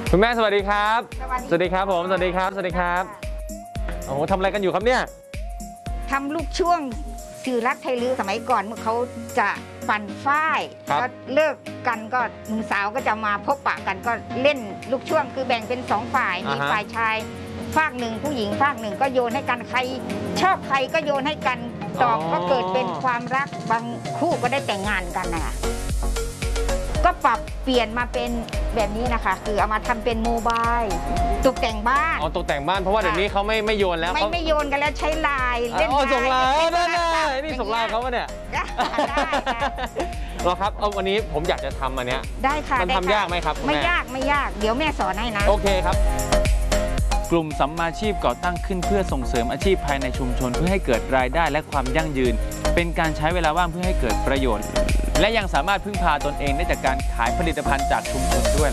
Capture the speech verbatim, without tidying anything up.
คุณแม่สวัสดีครับสวัสดีครับผมสวัสดีครับ สวัสดีครับโอ้โหทำอะไรกันอยู่ครับเนี่ยทำลูกช่วงสื่อรักไทยลือสมัยก่อนเมื่อเขาจะปั่นฝ้ายก็เลิกกันก็หนุ่มสาวก็จะมาพบปะกันก็เล่นลูกช่วงคือแบ่งเป็นสองฝ่ายมีฝ่ายชายฝากหนึ่งผู้หญิงฝากหนึ่งก็โยนให้กันใครชอบใครก็โยนให้กันตอบก็เกิดเป็นความรักบางคู่ก็ได้แต่งงานกันนะคะก็ปรับเปลี่ยนมาเป็นแบบนี้นะคะคือเอามาทำเป็นโมบายตกแต่งบ้านอ๋อตกแต่งบ้านเพราะว่าเดี๋ยวนี้เขาไม่ไม่โยนแล้วไม่ไม่โยนกันแล้วใช้ลายเล่นอ๋อส่งไลน์เล่ได้นได้นี่ส่งไลน์เขาปะเนี่ยได้ได้หรอครับเอาวันนี้ผมอยากจะทำอันเนี้ยได้ค่ะมันด้ทำค่ะยากไหมครับคุณแม่ไม่ยากไม่ยากเดี๋ยวแม่สอนให้นะโอเคครับกลุ่มสัมมาชีพก่อตั้งขึ้นเพื่อส่งเสริมอาชีพภายในชุมชนเพื่อให้เกิดรายได้และความยั่งยืน เป็นการใช้เวลาว่างเพื่อให้เกิดประโยชน์ และยังสามารถพึ่งพาตนเองได้จากการขายผลิตภัณฑ์จากชุมชนด้วย